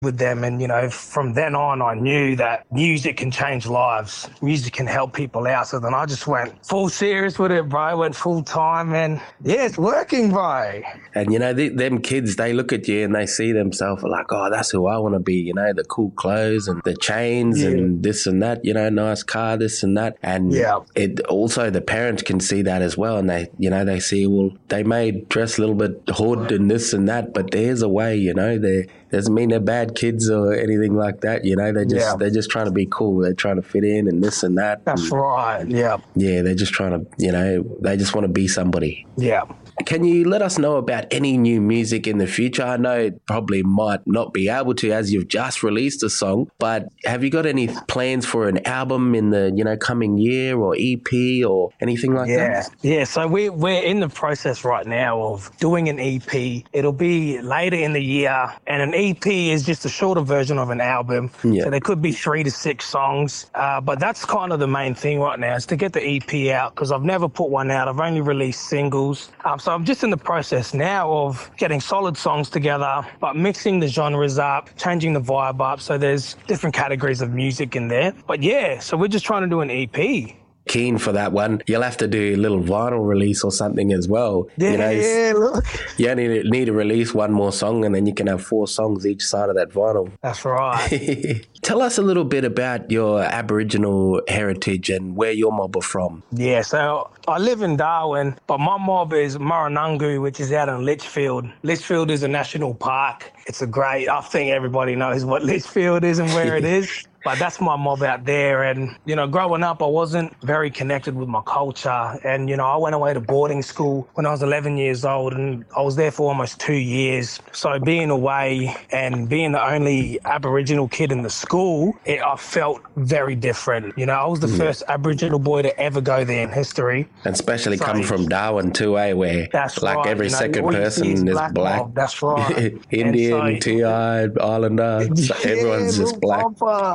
with them. And, from then on, I knew that music can change lives. Music can help people out. So then I just went full serious with it, bro. I went full time and yeah, it's working, bro. And, them kids, they look at you and they see themselves like, oh, that's who I want to be, the cool clothes and the chains and this and that, nice car, this and that. And it also, the parents can see that as well. And they see, well, they may dress a little bit hood and this and that, but there's a way, they doesn't mean they're bad kids or anything like that. They're just trying to be cool. They're trying to fit in and this and that. That's right. Yeah. Yeah. They're just trying to, they just want to be somebody. Yeah. Can you let us know about any new music in the future? I know it probably might not be able to as you've just released a song, but have you got any plans for an album in the, coming year or EP or anything like that? Yeah. So we're in the process right now of doing an EP. It'll be later in the year, and an EP is just a shorter version of an album. Yeah. So there could be 3 to 6 songs, but that's kind of the main thing right now is to get the EP out because I've never put one out. I've only released singles. So I'm just in the process now of getting solid songs together, but mixing the genres up, changing the vibe up. So there's different categories of music in there. But yeah, so we're just trying to do an EP. Keen for that one. You'll have to do a little vinyl release or something as well. Look. You only need to release one more song and then you can have 4 songs each side of that vinyl. That's right. Tell us a little bit about your Aboriginal heritage and where your mob are from. Yeah, so I live in Darwin, but my mob is Maranungu, which is out in Litchfield. Litchfield is a national park. It's I think everybody knows what Litchfield is and where it is. But that's my mob out there. And, growing up, I wasn't very connected with my culture. And, I went away to boarding school when I was 11 years old and I was there for almost 2 years. So being away and being the only Aboriginal kid in the school, I felt very different. I was the first Aboriginal boy to ever go there in history. And especially coming from Darwin too, where every second person is black. Mob, that's right. Indian, T.I., Islander, everyone's just black.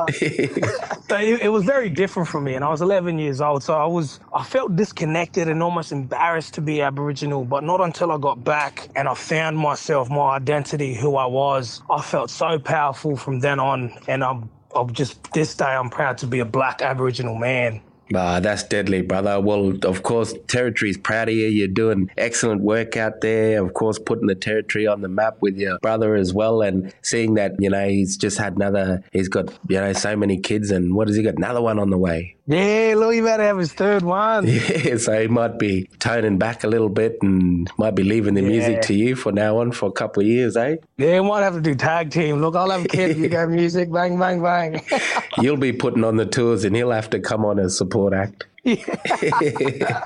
So it was very different for me, and I was 11 years old, so I felt disconnected and almost embarrassed to be Aboriginal, but not until I got back and I found myself, my identity, who I was. I felt so powerful from then on, and this day I'm proud to be a black Aboriginal man. That's deadly, brother. Well, of course, Territory's proud of you. You're doing excellent work out there. Of course, putting the Territory on the map with your brother as well, and seeing that, he's just had he's got, so many kids, and what has he got? Another one on the way. Yeah, look, he better have his 3rd one. Yeah, so he might be toning back a little bit and might be leaving the music to you for now on for a couple of years, eh? Yeah, might have to do tag team. Look, I'll have a kid, you go music, bang, bang, bang. You'll be putting on the tours and he'll have to come on as support act. Yeah.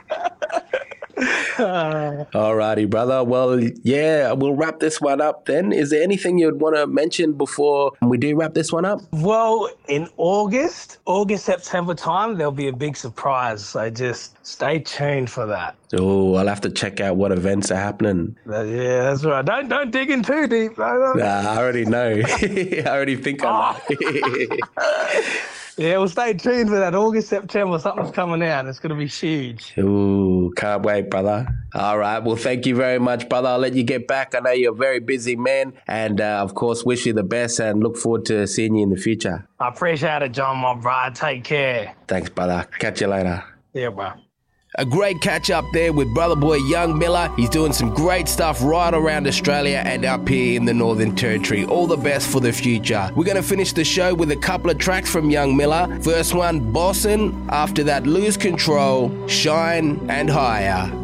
Alrighty, brother. Well, yeah, we'll wrap this one up then. Is there anything you'd want to mention before we do wrap this one up? Well, in August, September time, there'll be a big surprise. So just stay tuned for that. Oh, I'll have to check out what events are happening. Yeah, that's right. Don't dig in too deep. Nah, I already know. I already think I know. Yeah, well, stay tuned for that. August, September, something's coming out. It's going to be huge. Ooh, can't wait, brother. All right. Well, thank you very much, brother. I'll let you get back. I know you're a very busy man. And, of course, wish you the best and look forward to seeing you in the future. I appreciate it, John, my brother. Take care. Thanks, brother. Catch you later. Yeah, bro. A great catch up there with brother boy Young Miller. He's doing some great stuff right around Australia and up here in the Northern Territory. All the best for the future. We're going to finish the show with a couple of tracks from Young Miller. First one, Bossin'. After that, Lose Control, Shine and Higher.